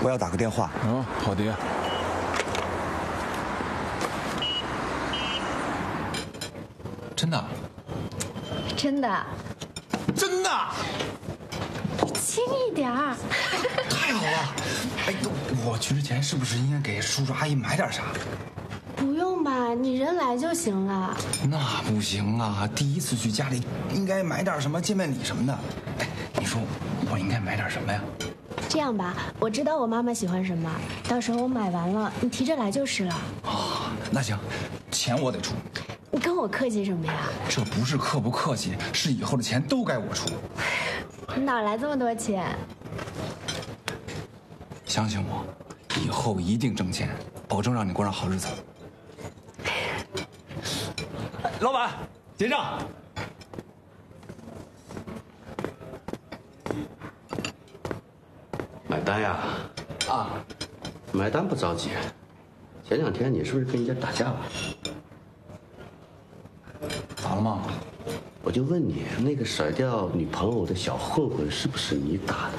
我要打个电话。 哦，好的。真的？ 真的。 真的？ 轻一点儿。 太好了！哎，我去之前是不是应该给叔叔阿姨买点啥？ 不用吧，你人来就行了。 那不行啊，第一次去家里应该买点什么见面礼什么的。哎，你说我应该买点什么呀？ 这样吧，我知道我妈妈喜欢什么，到时候我买完了，你提着来就是了。 哦，那行，钱我得出。 你跟我客气什么呀？ 这不是客不客气，是以后的钱都该我出。 哪来这么多钱？ 相信我，以后一定挣钱，保证让你过上好日子。老板，结账。 买单呀！ 啊， 买单不着急。前2天你是不是跟人家打架了？ 咋了吗？ 我就问你，那个甩掉女朋友的小混混是不是你打的？